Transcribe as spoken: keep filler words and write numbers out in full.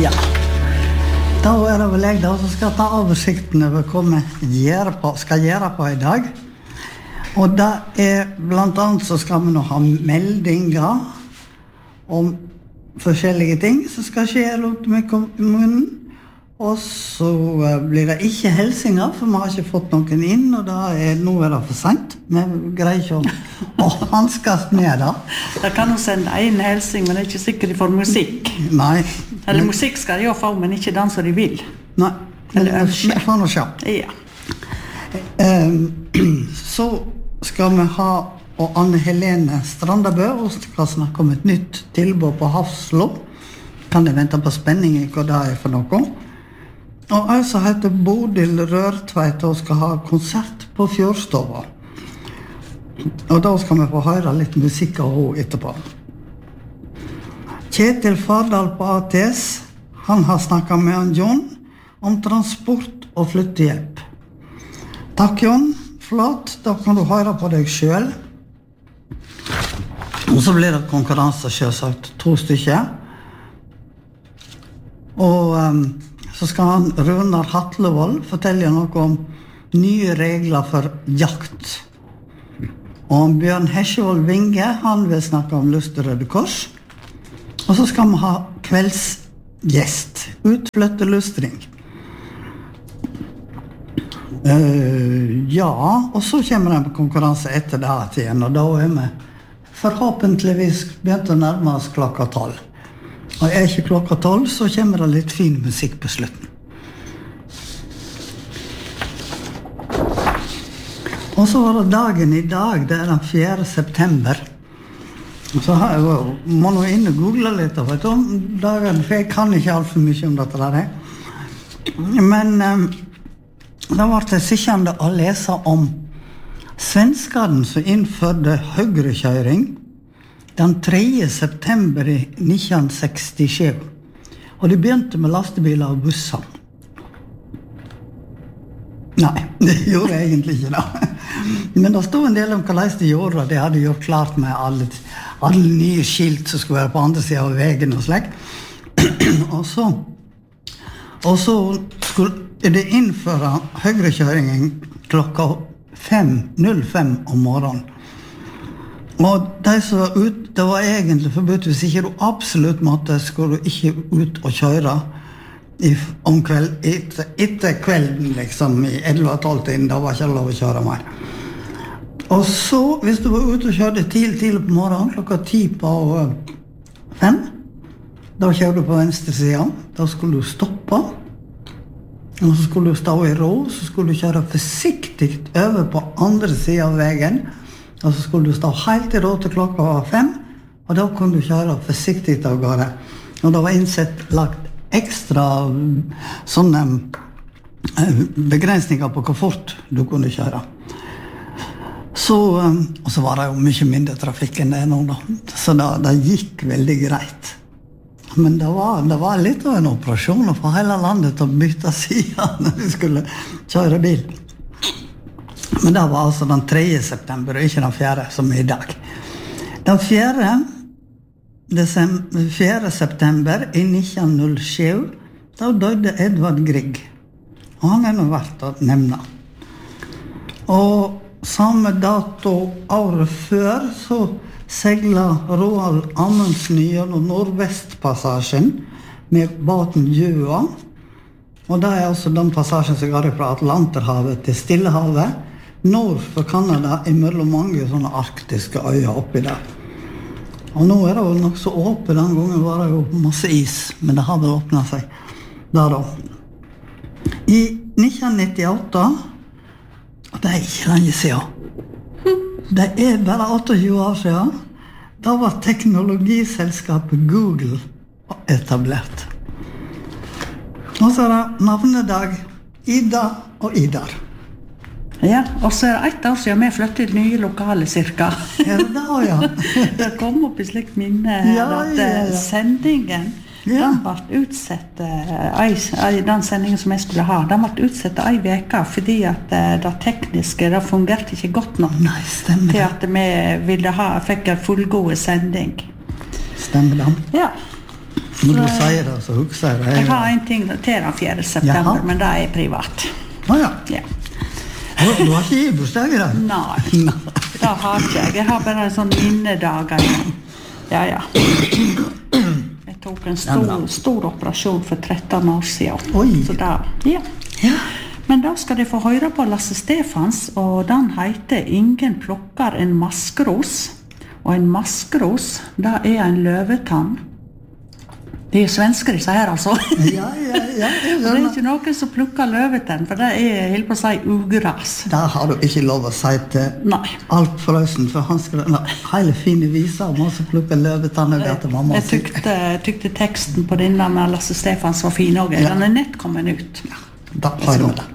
Ja. Da er det vel jeg da som skal ta oversikten over hva vi gjør på, skal gjøre på i dag. Og det er blant annet så skal vi nå ha meldinger om forskjellige ting som skal skje rundt med kommunen. Og så blir det ikke helsinger, for vi har ikke fått noen inn, og da er, nå er det for sent. Vi greier ikke å, å hanskast med det. Da kan du sende en helsing, men det er ikke sikkert de får musikk. Nei. Eller musikk skal de jo få, men ikke den som de vil. Nei, men vi får nå se. Ja. Um, så skal vi ha og Anne Helene Strandabø, og skal snakke om et nytt tilbud på Hafslo. Kan jeg vente på spenning i hva det er for noe? Og jeg som heter Bodil Rørtveit og skal ha konsert på Fjordstova. Og da skal vi få høre litt musikk av henne etterpå. Kjetil Fardal på A T S, han har snakket med han John om transport og flyttehjelp. Takk John, flott, da kan du høre på deg selv. Og så blir det konkurranse selvsagt, to stykker. Og um, så skal han Runar Hatlevold fortelle noe om nye regler for jakt. Og Bjørn Hesjevold Vinge, han vil snakke om Lyst til Røde Kors. Og så skal vi ha kveldsgjest, utflytte lystring. Uh, ja, og så kommer det en konkurranse etter det her igjen, og da er vi forhåpentligvis begynt å nærme oss klokka tolv. Og er ikke klokka tolv, så kommer det litt fin musikk på slutten. Og så var det dagen i dag, det er den fjerde september. Og så har jeg, må nå inn og google litt av det om dagen, for jeg kan ikke alt for mye om dette der. Men um, da var det sikkert å lese om svenskene som innførte høyrekjøring den tredje september i nitten sekstisju. Og de begynte med lastebiler og busser. Nei, det gjorde jeg egentlig ikke da. Men det stod en del om hvordan de gjorde, og de hadde gjort klart med alle, alle nye skilt som skulle være på andre siden av veien og slik. og så, og så skulle de innføre høyrekjøringen klokka fem null fem om morgenen. Og de som var ut, det var egentlig forbudt, hvis ikke du absolutt måtte, skulle du ikke ut og kjøre i, om kveld, etter, etter kvelden, liksom, i elleve tolv tiden, da var ikke lov å kjøre mer. Og så, hvis du var ute og kjørte tidlig, tidlig på morgenen, klokka ti på fem, da kjørte du på venstre siden, da skulle du stoppe, og så skulle du stå i ro, så skulle du kjøre forsiktig over på andre siden av veien, og så skulle du stå helt i ro til klokka var fem, og da kunne du kjøre forsiktig av gårde. Og det var innsett lagt ekstra sånne begrensninger på hvor fort du kunne kjøre. Så, og så var det jo mye mindre trafikk enn det nå da, så det, det gikk veldig greit. Men det var, det var litt av en operasjon å få hele landet til å bytte siden når vi skulle kjøre bil. Men det var altså den tredje september, og ikke den fjerde, som er i dag. Den fjerde, fjerde september i nitten null sju, da døde Edvard Grieg. Og han er nå verdt å nevne. Og samme dato året før, så seglet Roald Amundsen gjennom Nordvestpassasjen med båten Gjøa. Og det er altså den passasjen som går fra Atlanterhavet til Stillehavet, nord for Kanada, imellom mange sånne arktiske øyer oppi der. Og nå er det jo nok så åpent, den gangen var det jo masse is, men det har vel åpnet seg der da. I nitten nittiåtte, og det er ikke lenge siden, det er bare tjueåtte år siden, da var teknologiselskapet Google etablert. Og så er det navnedag Ida og Idar. Ja, og så er det ett år siden vi flyttet til nye lokale cirka. Ja, det da, ja. Det kom opp i slikt minne ja, at ja, ja. sendingen, ja. Den ble utsett, den sendingen som jeg skulle ha, den ble utsett en veka, fordi at det tekniske, det fungerte ikke godt nok. Nei, stemmer. Til at vi ville ha, fikk en fullgode sending. Stemmer det. Ja. Når du sier det, så husker jeg det. Jeg har en ting til den fjerde september, Jaha. Men det er privat. Ah, ja. Ja. Du, du har ikke gibursdag i det? Nei, det har ikke jeg. Jeg har bare sånn minnedager. Ja, ja. Jeg tok en stor, stor operasjon for tretten år siden. Oi. Så da, ja. Ja. Men da skal de få høre på Lasse Stefans, og den heter Ingen plukker en maskeros. Og en maskeros, det er en løvetann. Det er svensker disse her, altså. Ja, ja, ja. Det er ikke noen som plukker løvetann, for det er helt på å si ugras. Da har du ikke lov å si til Nei. Alf Frøysen, for han skal ha hele fine viser om han som plukker løvetann. Jeg, jeg tykte, tykte teksten på denne med Lasse Stefans var fin også. Den er nett kommet ut. Ja, da har du med det.